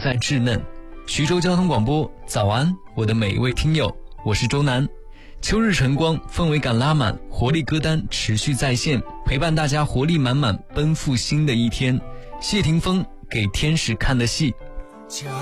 在稚嫩。徐州交通广播，早安，我的每一位听友，我是周南。秋日晨光，氛围感拉满，活力歌单持续在线，陪伴大家活力满满，奔赴新的一天。谢霆锋给天使看的戏。